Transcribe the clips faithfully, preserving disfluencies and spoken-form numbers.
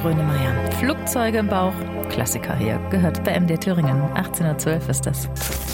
Grönemeyer. Flugzeuge im Bauch, Klassiker hier, gehört bei M D R Thüringen. achtzehn Uhr zwölf ist das.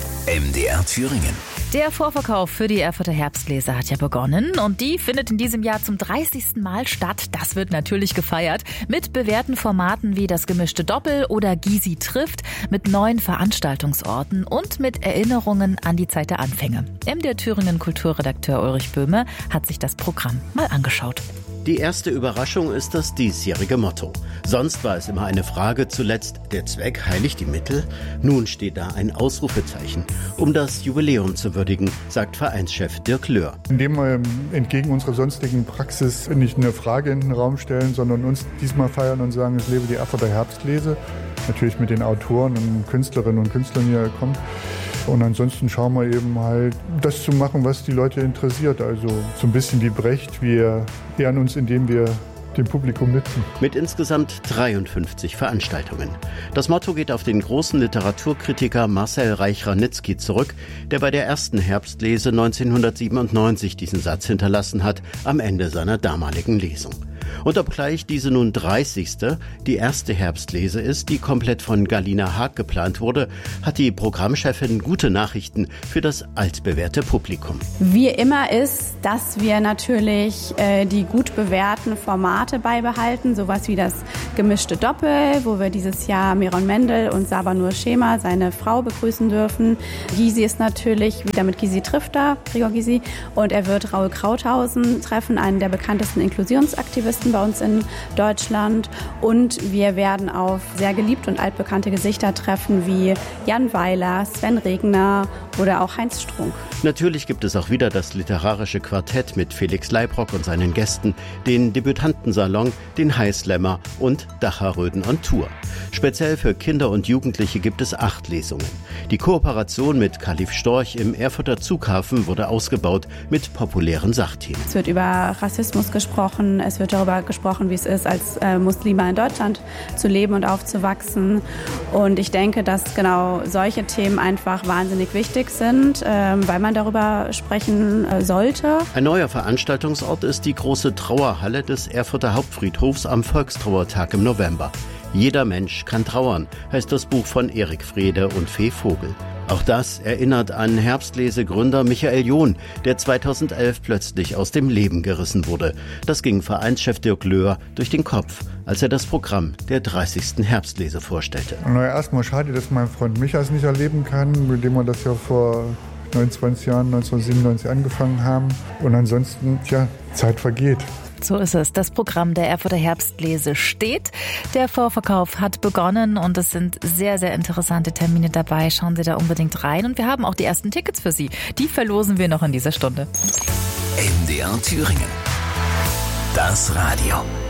M D R Thüringen. Der Vorverkauf für die Erfurter Herbstlese hat ja begonnen und die findet in diesem Jahr zum dreißigsten Mal statt. Das wird natürlich gefeiert mit bewährten Formaten wie das gemischte Doppel oder Gysi trifft, mit neuen Veranstaltungsorten und mit Erinnerungen an die Zeit der Anfänge. M D R Thüringen Kulturredakteur Ulrich Böhme hat sich das Programm mal angeschaut. Die erste Überraschung ist das diesjährige Motto. Sonst war es immer eine Frage, zuletzt der Zweck heiligt die Mittel. Nun steht da ein Ausrufezeichen, um das Jubiläum zu würdigen, sagt Vereinschef Dirk Löhr. Indem wir entgegen unserer sonstigen Praxis nicht eine Frage in den Raum stellen, sondern uns diesmal feiern und sagen, es lebe die Erfurter Herbstlese. Natürlich mit den Autoren und Künstlerinnen und Künstlern, die hier kommen. Und ansonsten schauen wir eben halt, das zu machen, was die Leute interessiert. Also so ein bisschen wie Brecht. Wir ehren uns, indem wir dem Publikum nützen. Mit insgesamt dreiundfünfzig Veranstaltungen. Das Motto geht auf den großen Literaturkritiker Marcel Reich-Ranitzky zurück, der bei der ersten Herbstlese neunzehnhundertsiebenundneunzig diesen Satz hinterlassen hat, am Ende seiner damaligen Lesung. Und obgleich diese nun dreißigste die erste Herbstlese ist, die komplett von Galina Haag geplant wurde, hat die Programmchefin gute Nachrichten für das altbewährte Publikum. Wie immer ist, dass wir natürlich äh, die gut bewährten Formate beibehalten, sowas wie das gemischte Doppel, wo wir dieses Jahr Miron Mendel und Sabanur Schema, seine Frau, begrüßen dürfen. Gysi ist natürlich wieder mit Gysi trifft da, Gregor Gysi, und er wird Raul Krauthausen treffen, einen der bekanntesten Inklusionsaktivisten bei uns in Deutschland. Und wir werden auf sehr geliebte und altbekannte Gesichter treffen wie Jan Weiler, Sven Regner oder auch Heinz Strunk. Natürlich gibt es auch wieder das literarische Quartett mit Felix Leibrock und seinen Gästen, den Debütantensalon, den Highslammer und Dacharöden on Tour. Speziell für Kinder und Jugendliche gibt es acht Lesungen. Die Kooperation mit Kalif Storch im Erfurter Zughafen wurde ausgebaut mit populären Sachthemen. Es wird über Rassismus gesprochen, es wird darüber gesprochen, wie es ist, als äh, Muslime in Deutschland zu leben und aufzuwachsen. Und ich denke, dass genau solche Themen einfach wahnsinnig wichtig sind, äh, weil man darüber sprechen äh, sollte. Ein neuer Veranstaltungsort ist die große Trauerhalle des Erfurter Hauptfriedhofs am Volkstrauertag im November. Jeder Mensch kann trauern, heißt das Buch von Erik Frede und Fee Vogel. Auch das erinnert an Herbstlese-Gründer Michael John, der zweitausendelf plötzlich aus dem Leben gerissen wurde. Das ging Vereinschef Dirk Löhr durch den Kopf, als er das Programm der dreißigsten Herbstlese vorstellte. Na ja, erstmal schade, dass mein Freund mich das nicht erleben kann, mit dem wir das ja vor neunundzwanzig Jahren, neunzehnhundertsiebenundneunzig angefangen haben. Und ansonsten, tja, Zeit vergeht. So ist es. Das Programm der Erfurter Herbstlese steht. Der Vorverkauf hat begonnen und es sind sehr, sehr interessante Termine dabei. Schauen Sie da unbedingt rein. Und wir haben auch die ersten Tickets für Sie. Die verlosen wir noch in dieser Stunde. M D R Thüringen. Das Radio.